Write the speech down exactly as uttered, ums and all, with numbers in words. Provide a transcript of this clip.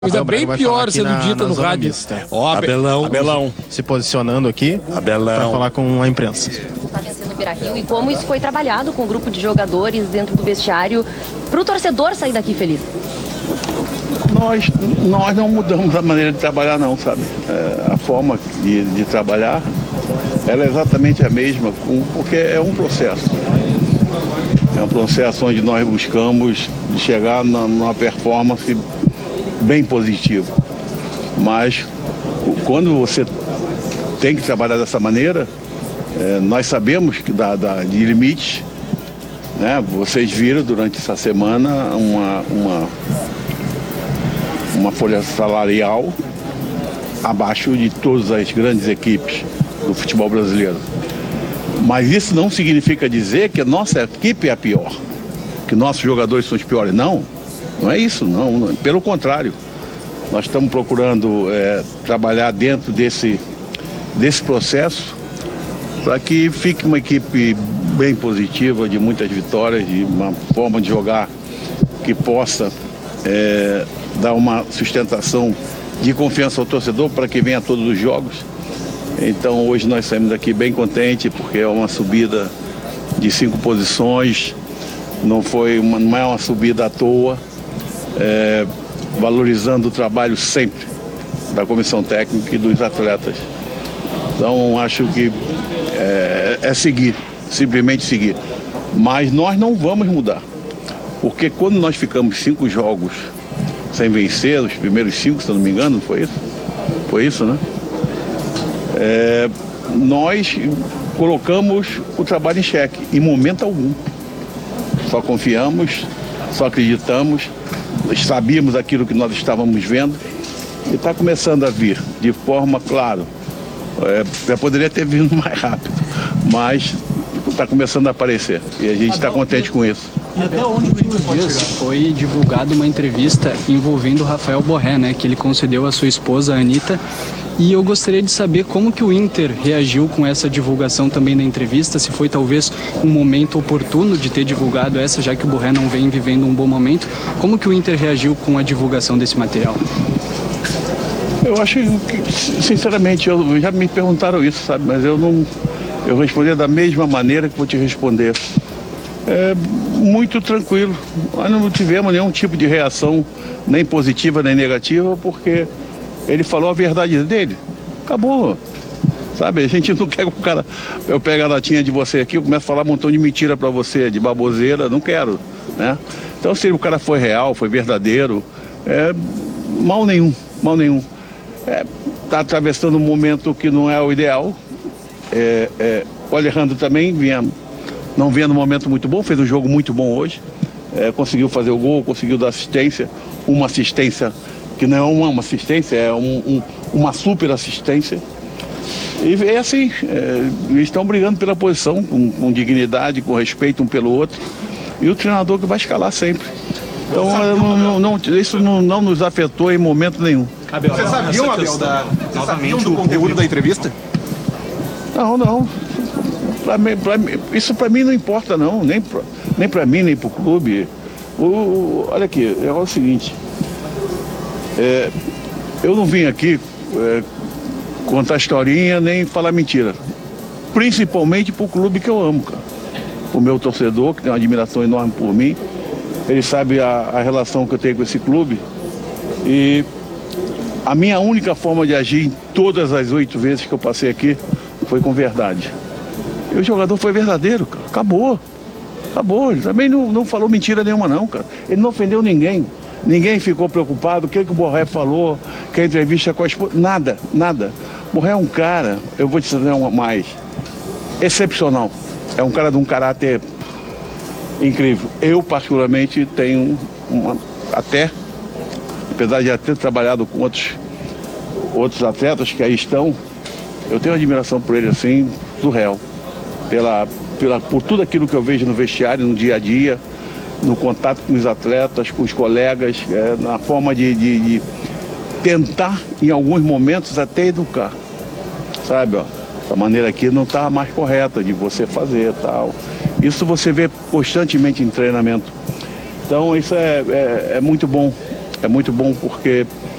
Coisa bem pior sendo na, dita na no rádio. Mista. Ó, Abelão. Abelão. Se posicionando aqui para falar com a imprensa. Está vencendo o Beira-Rio e como isso foi trabalhado com o grupo de jogadores dentro do vestiário para o torcedor sair daqui feliz? Nós, nós não mudamos a maneira de trabalhar não, sabe? É, a forma de, de trabalhar, ela é exatamente a mesma, porque é um processo. É um processo onde nós buscamos chegar na, numa performance bem positiva. Mas quando você tem que trabalhar dessa maneira, é, nós sabemos que dá, dá de limites, né? Vocês viram durante essa semana uma, uma, uma folha salarial abaixo de todas as grandes equipes do futebol brasileiro. Mas isso não significa dizer que a nossa equipe é a pior, que nossos jogadores são os piores. Não, não é isso, não. não. Pelo contrário, nós estamos procurando é, trabalhar dentro desse, desse processo para que fique uma equipe bem positiva, de muitas vitórias, de uma forma de jogar que possa é, dar uma sustentação de confiança ao torcedor para que venha a todos os jogos. Então hoje nós saímos daqui bem contentes porque é uma subida de cinco posições, não, foi uma, não é uma subida à toa, é, valorizando o trabalho sempre da comissão técnica e dos atletas. Então acho que é, é seguir, simplesmente seguir. Mas nós não vamos mudar, porque quando nós ficamos cinco jogos sem vencer, os primeiros cinco, se eu não me engano, foi isso? Foi isso, né? É, nós colocamos o trabalho em xeque, em momento algum. Só confiamos, só acreditamos, sabíamos aquilo que nós estávamos vendo e está começando a vir de forma, claro, é, poderia ter vindo mais rápido, mas está começando a aparecer e a gente está contente com isso. E até onde dias foi divulgada uma entrevista envolvendo o Rafael Borré, né, que ele concedeu à sua esposa, a Anitta, e eu gostaria de saber como que o Inter reagiu com essa divulgação também da entrevista, se foi talvez um momento oportuno de ter divulgado essa, já que o Borré não vem vivendo um bom momento. Como que o Inter reagiu com a divulgação desse material? Eu acho que, sinceramente, eu, já me perguntaram isso, sabe, mas eu não, eu respondi da mesma maneira que vou te responder. É muito tranquilo, nós não tivemos nenhum tipo de reação, nem positiva nem negativa, porque ele falou a verdade dele, acabou, sabe? A gente não quer que o cara, eu pego a latinha de você aqui, eu começo a falar um montão de mentira pra você, de baboseira, não quero, né? Então se o cara foi real, foi verdadeiro, é, mal nenhum, mal nenhum. É, tá atravessando um momento que não é o ideal, é, é, o Alejandro também vinha, não vinha num momento muito bom, fez um jogo muito bom hoje, é, conseguiu fazer o gol, conseguiu dar assistência, uma assistência que não é uma, uma assistência, é um, um, uma super assistência. E é assim, é, eles estão brigando pela posição, com, com dignidade, com respeito um pelo outro, e o treinador que vai escalar sempre. Então não, não, não, isso não, não nos afetou em momento nenhum. Abel, Vocês sabiam, Abel, da, Vocês sabiam do conteúdo da entrevista? Não, não. Pra mim, pra mim, isso para mim não importa não, nem pra, nem para mim, nem para o clube. O, olha aqui, é o seguinte, é, eu não vim aqui é, contar historinha nem falar mentira, principalmente para o clube que eu amo, cara. O meu torcedor, que tem uma admiração enorme por mim, ele sabe a, a relação que eu tenho com esse clube e a minha única forma de agir em todas as oito vezes que eu passei aqui foi com verdade. E o jogador foi verdadeiro, cara. Acabou. Acabou. Ele também não, não falou mentira nenhuma, não, cara. Ele não ofendeu ninguém. Ninguém ficou preocupado. O que, que o Borré falou? Que a entrevista com a esposa. Nada, nada. O Borré é um cara, eu vou te dizer uma mais, excepcional. É um cara de um caráter incrível. Eu, particularmente, tenho uma, até, apesar de já ter trabalhado com outros, outros atletas que aí estão, eu tenho uma admiração por ele, assim, surreal. Pela, pela, por tudo aquilo que eu vejo no vestiário, no dia a dia, no contato com os atletas, com os colegas, é, na forma de, de, de tentar, em alguns momentos, até educar. Sabe, ó, essa maneira aqui não está mais correta de você fazer tal. Isso você vê constantemente em treinamento. Então isso é, é, é muito bom, é muito bom porque